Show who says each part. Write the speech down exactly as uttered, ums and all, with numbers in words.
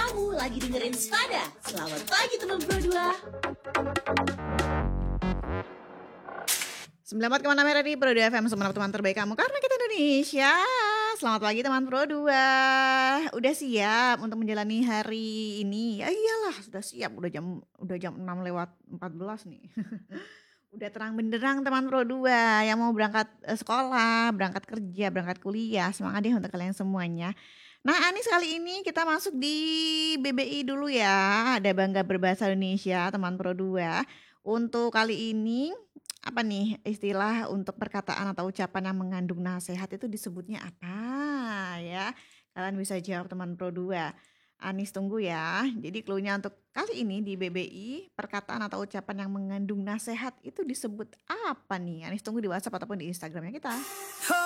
Speaker 1: Kamu lagi dengerin Spada. Selamat pagi teman Pro dua.
Speaker 2: sembilan puluh empat koma enam R R I Pro dua F M, semangat teman terbaik kamu karena kita Indonesia. Selamat pagi teman Pro dua. Udah siap untuk menjalani hari ini? Ya iyalah, sudah siap. Udah jam udah jam enam lewat empat belas nih. Udah terang benderang teman Pro dua yang mau berangkat eh, sekolah, berangkat kerja, berangkat kuliah. Semangat deh untuk kalian semuanya. Nah, Anis kali ini kita masuk di B B I dulu ya. Ada Bangga Berbahasa Indonesia teman Pro dua. Untuk kali ini apa nih istilah untuk perkataan atau ucapan yang mengandung nasihat itu disebutnya apa ya? Kalian bisa jawab teman Pro dua. Anis tunggu ya. Jadi clue-nya untuk kali ini di B B I, perkataan atau ucapan yang mengandung nasihat itu disebut apa nih? Anis tunggu di WhatsApp ataupun di Instagramnya kita.